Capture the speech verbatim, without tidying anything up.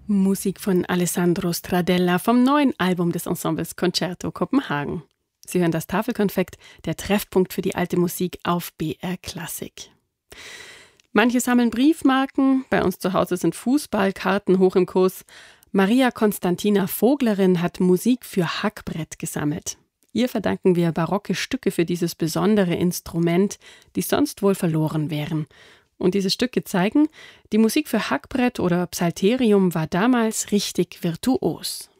Musik von Alessandro Stradella vom neuen Album des Ensembles Concerto Kopenhagen. Sie hören das Tafelkonfekt, der Treffpunkt für die alte Musik auf B R Klassik. Manche sammeln Briefmarken, bei uns zu Hause sind Fußballkarten hoch im Kurs. Maria Konstantina Voglerin hat Musik für Hackbrett gesammelt. Ihr verdanken wir barocke Stücke für dieses besondere Instrument, die sonst wohl verloren wären. Und diese Stücke zeigen, die Musik für Hackbrett oder Psalterium war damals richtig virtuos.